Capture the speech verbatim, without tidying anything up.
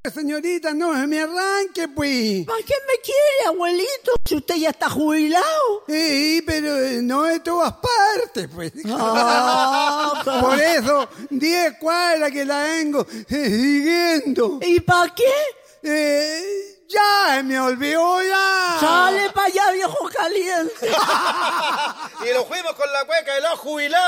Señorita, no me arranque, pues. ¿Para qué me quiere, abuelito? Si usted ya está jubilado. Sí, pero no de todas partes, pues. Ah, Por eso, diez cuadras que la vengo eh, siguiendo. ¿Y para qué? Eh, ya, me olvidó ya. Sale para allá, viejo caliente. Y lo fuimos con la cueca de los jubilados.